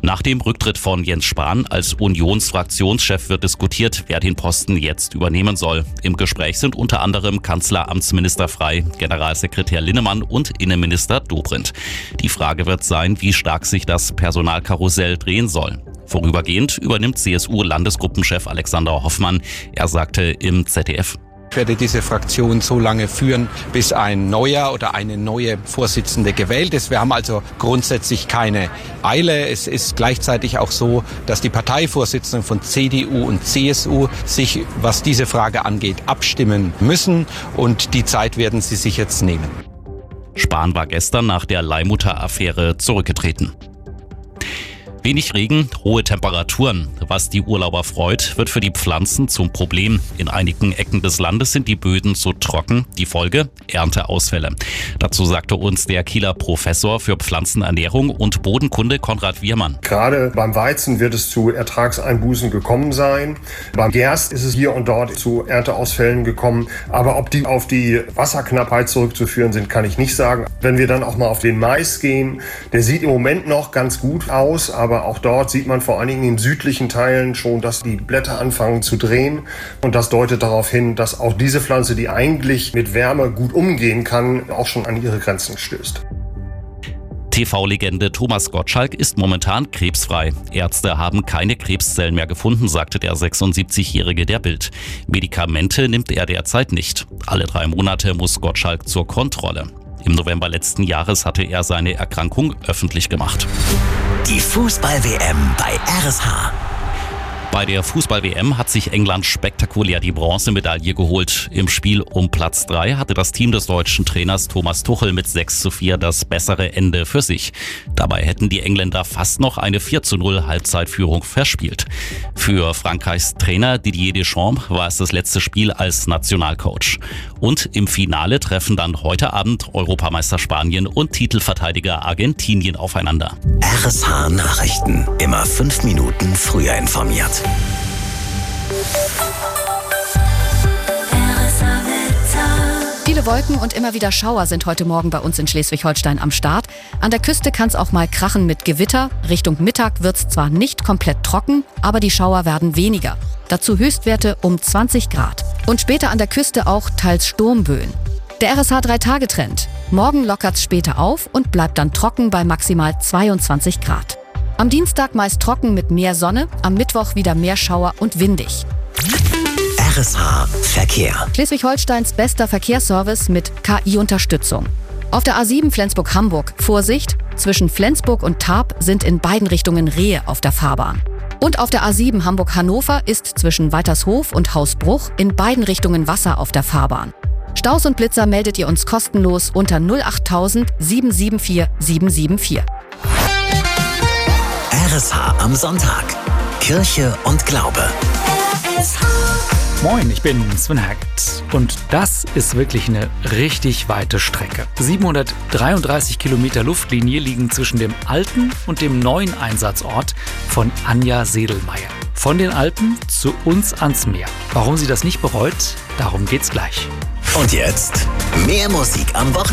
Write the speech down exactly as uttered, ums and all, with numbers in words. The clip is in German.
Nach dem Rücktritt von Jens Spahn als Unionsfraktionschef wird diskutiert, wer den Posten jetzt übernehmen soll. Im Gespräch sind unter anderem Kanzleramtsminister Frey, Generalsekretär Linnemann und Innenminister Dobrindt. Die Frage wird sein, wie stark sich das Personalkarussell drehen soll. Vorübergehend übernimmt C S U-Landesgruppenchef Alexander Hoffmann. Er sagte im Z D F: Ich werde diese Fraktion so lange führen, bis ein neuer oder eine neue Vorsitzende gewählt ist. Wir haben also grundsätzlich keine Eile. Es ist gleichzeitig auch so, dass die Parteivorsitzenden von C D U und C S U sich, was diese Frage angeht, abstimmen müssen. Und die Zeit werden sie sich jetzt nehmen. Spahn war gestern nach der Leihmutter-Affäre zurückgetreten. Wenig Regen, hohe Temperaturen. Was die Urlauber freut, wird für die Pflanzen zum Problem. In einigen Ecken des Landes sind die Böden zu trocken. Die Folge? Ernteausfälle. Dazu sagte uns der Kieler Professor für Pflanzenernährung und Bodenkunde Konrad Wiermann. Gerade beim Weizen wird es zu Ertragseinbußen gekommen sein. Beim Gerst ist es hier und dort zu Ernteausfällen gekommen. Aber ob die auf die Wasserknappheit zurückzuführen sind, kann ich nicht sagen. Wenn wir dann auch mal auf den Mais gehen, der sieht im Moment noch ganz gut aus, aber Aber auch dort sieht man vor allen Dingen in südlichen Teilen schon, dass die Blätter anfangen zu drehen. Und das deutet darauf hin, dass auch diese Pflanze, die eigentlich mit Wärme gut umgehen kann, auch schon an ihre Grenzen stößt. T V-Legende Thomas Gottschalk ist momentan krebsfrei. Ärzte haben keine Krebszellen mehr gefunden, sagte der sechsundsiebzigjährige der Bild. Medikamente nimmt er derzeit nicht. Alle drei Monate muss Gottschalk zur Kontrolle. Im November letzten Jahres hatte er seine Erkrankung öffentlich gemacht. Die Fußball-W M bei R S H. Bei der Fußball-W M hat sich England spektakulär die Bronzemedaille geholt. Im Spiel um Platz drei hatte das Team des deutschen Trainers Thomas Tuchel mit sechs zu vier das bessere Ende für sich. Dabei hätten die Engländer fast noch eine vier zu null Halbzeitführung verspielt. Für Frankreichs Trainer Didier Deschamps war es das letzte Spiel als Nationalcoach. Und im Finale treffen dann heute Abend Europameister Spanien und Titelverteidiger Argentinien aufeinander. R S H Nachrichten. Immer fünf Minuten früher informiert. Viele Wolken und immer wieder Schauer sind heute Morgen bei uns in Schleswig-Holstein am Start. An der Küste kann es auch mal krachen mit Gewitter. Richtung Mittag wird es zwar nicht komplett trocken, aber die Schauer werden weniger. Dazu Höchstwerte um zwanzig Grad. Und später an der Küste auch teils Sturmböen. Der R S H drei Tage Trend. Morgen lockert es später auf und bleibt dann trocken bei maximal zweiundzwanzig Grad. Am Dienstag meist trocken mit mehr Sonne, am Mittwoch wieder mehr Schauer und windig. R S H Verkehr. Schleswig-Holsteins bester Verkehrsservice mit K I-Unterstützung. Auf der A sieben Flensburg-Hamburg, Vorsicht, zwischen Flensburg und Tarp sind in beiden Richtungen Rehe auf der Fahrbahn. Und auf der A sieben Hamburg-Hannover ist zwischen Weitershof und Hausbruch in beiden Richtungen Wasser auf der Fahrbahn. Staus und Blitzer meldet ihr uns kostenlos unter null acht null null sieben sieben vier sieben sieben vier. R S H am Sonntag. Kirche und Glaube. Moin, ich bin Sven Hagt und das ist wirklich eine richtig weite Strecke. siebenhundertdreiunddreißig Kilometer Luftlinie liegen zwischen dem alten und dem neuen Einsatzort von Anja Sedelmeier. Von den Alpen zu uns ans Meer. Warum sie das nicht bereut, darum geht's gleich. Und jetzt mehr Musik am Wochenende.